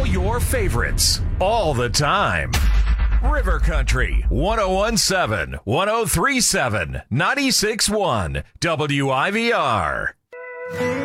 all your favorites, all the time. River Country, 1017, 1037, 96.1, WIVR.